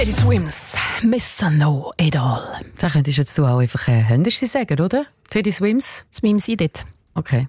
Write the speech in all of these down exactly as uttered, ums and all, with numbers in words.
Teddy Swims, Mister Know It All. Da könntest jetzt du auch einfach äh, Händisch sagen, oder? Teddy Swims? Das Mim sie dort. Okay.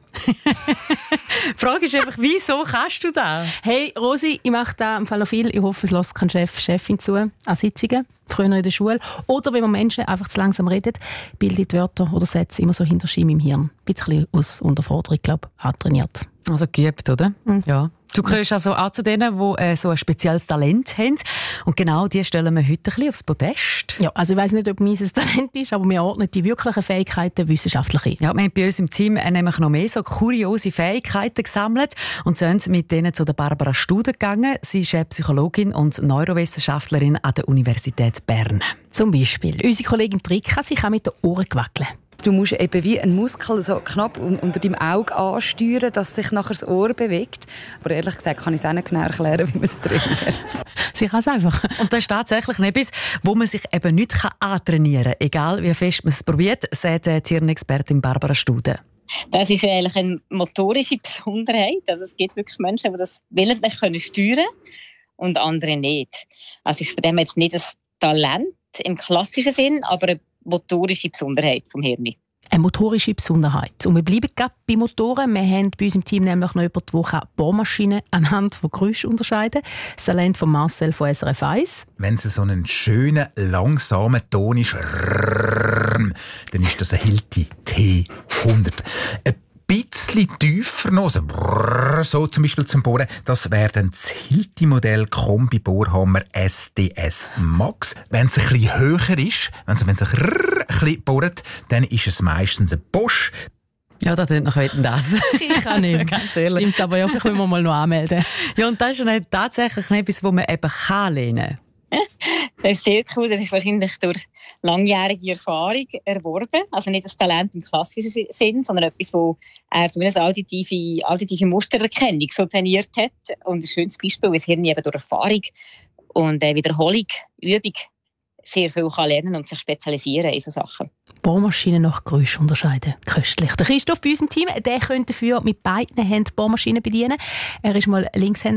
Die Frage ist einfach, wieso kannst du das? Hey Rosi, ich mache da im Fall noch viel. Ich hoffe, es lässt kein Chef, Chefin zu an Sitzungen, früher in der Schule. Oder wenn man Menschen einfach zu langsam redet, bildet Wörter oder Sätze immer so hinter Schienen im Hirn. Ein bisschen aus Unterforderung, glaube ich, antrainiert. Also geübt, oder? Mhm. Ja. Du gehörst also auch zu denen, die äh, so ein spezielles Talent haben. Und genau die stellen wir heute ein bisschen aufs Podest. Ja, also ich weiss nicht, ob mein Talent ist, aber wir ordnen die wirklichen Fähigkeiten wissenschaftlich ein. Ja, wir haben bei uns im Team nämlich noch mehr so kuriose Fähigkeiten gesammelt und sind mit denen zu der Barbara Studer gegangen. Sie ist Psychologin und Neurowissenschaftlerin an der Universität Bern. Zum Beispiel, unsere Kollegin Trika, sie kann mit den Ohren wackeln. Du musst eben wie einen Muskel so knapp unter deinem Auge ansteuern, dass sich nachher das Ohr bewegt. Aber ehrlich gesagt kann ich es auch nicht genau erklären, wie man es trainiert. Sie kann es einfach. Und das ist tatsächlich etwas, wo man sich eben nicht antrainieren kann, egal wie fest man es probiert, sagt die Hirnexpertin Barbara Studer. Das ist eigentlich eine motorische Besonderheit. Also es gibt wirklich Menschen, die das willentlich steuern können und andere nicht. Also es ist von dem jetzt nicht ein Talent im klassischen Sinn, aber eine motorische Besonderheit vom Hirn. Eine motorische Besonderheit. Und wir bleiben gerade bei Motoren. Wir haben bei uns im Team nämlich noch jemanden, der Bohrmaschinen anhand von Geräuschen unterscheiden kann. Das Talent von Marcel von S R F eins. Wenn es so einen schönen, langsamen Ton ist, dann ist das ein Hilti T hundert. Ein bisschen tiefer noch, so zum Beispiel zum Bohren, das wäre dann das Hilti-Modell Kombi-Bohrhammer S D S Max. Wenn es ein bisschen höher ist, wenn es, wenn es ein bisschen bohrt, dann ist es meistens ein Bosch. Ja, das klingt nach Wetten, das. Ich kann nicht. Also, ganz ehrlich. Stimmt, aber ja, vielleicht können wir mal noch anmelden. Ja, und das ist ja tatsächlich etwas, das man eben kann lernen. Das ist sehr cool. Das ist wahrscheinlich durch langjährige Erfahrung erworben. Also nicht das Talent im klassischen Sinn, sondern etwas, wo er zumindest auditive, auditive Mustererkennung so trainiert hat. Und ein schönes Beispiel ist Hirn eben durch Erfahrung und äh, Wiederholung, Übung sehr viel kann lernen und sich spezialisieren in so Sachen. Bohrmaschinen nach Geräusch unterscheiden. Köstlich. Der Christoph bei uns im Team, der könnte dafür mit beiden Händen Bohrmaschinen bedienen. Er ist mal Linkshänder